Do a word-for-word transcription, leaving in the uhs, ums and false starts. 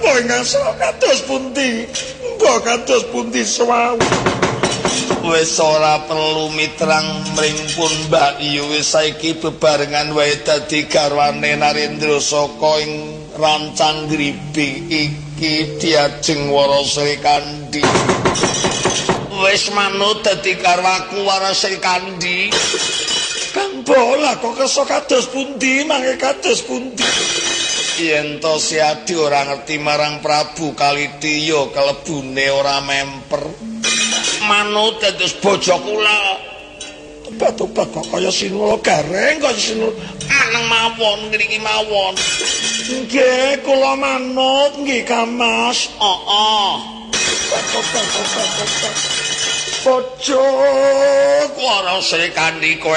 Mbok ingkang salah kados pundi? Mbok kados pundi sawau? Wis ora perlu mitrang mringpun Mbak Yu, wis saiki bebarengan wae dadi garwane Narendra saka ing rancang gribi iki diajeng Wara Sri Kandi. Wis manut dadi garwaku Wara Sri Kandi. Kang Bola kok kersa kados pundi mangke kados pundi? Yen to si Adi ora ngerti marang Prabu Kalitiya kelebune ora memper. Manut dados bojo kula. Tobat-tobat kok kaya sinula gareng kaya sinula maneng mawon ngriki mawon. Nggih kula manut nggih Kamas. Heeh. Tobat-tobat. Bojo Wara Sri Kandi kowe